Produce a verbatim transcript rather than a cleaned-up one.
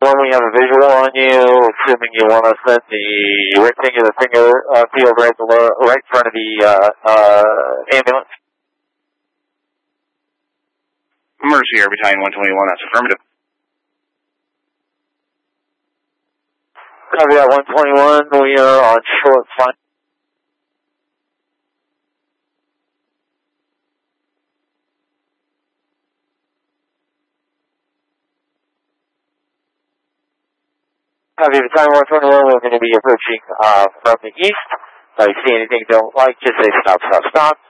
one, we have a visual on you, assuming you want us at the rectangular finger uh, field right below, right in front of the uh, uh, ambulance. Emergency Air Battalion one twenty-one, that's affirmative. Copy that, one twenty-one, we are on short flight. Copy Battalion one twenty-one, we're going to be approaching uh, from the east. If you see anything you don't like, just say stop, stop, stop.